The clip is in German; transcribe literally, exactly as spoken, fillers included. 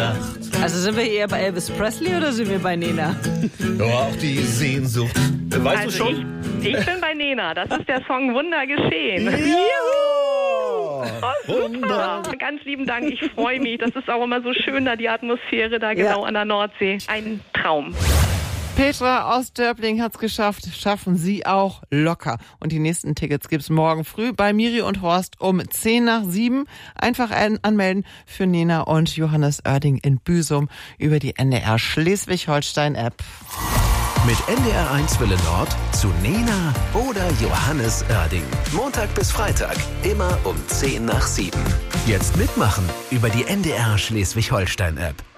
Nacht. Also sind wir eher bei Elvis Presley oder sind wir bei Nena? Ja, auch die Sehnsucht. Weißt Also du schon? Ich, ich bin bei Nena. Das ist der Song Wunder geschehen. Ja! Oh, super. Ganz lieben Dank. Ich freue mich. Das ist auch immer so schön da, die Atmosphäre da genau Ja. an der Nordsee. Ein Traum. Petra aus Dörbling hat's geschafft, schaffen Sie auch locker. Und die nächsten Tickets gibt's morgen früh bei Miri und Horst um zehn nach sieben. Einfach an- anmelden für Nena und Johannes Oerding in Büsum über die N D R Schleswig-Holstein-App. Mit N D R eins Welle Nord zu Nena oder Johannes Oerding. Montag bis Freitag, immer um zehn nach sieben. Jetzt mitmachen über die N D R Schleswig-Holstein-App.